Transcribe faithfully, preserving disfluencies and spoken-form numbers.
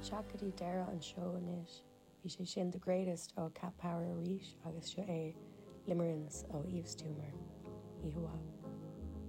Seachadí deireadh an seó anois, bhí sé sin The Greatest ó Cat Power arís agus seo é Limerence ó Yves Tumor. Ihuaá.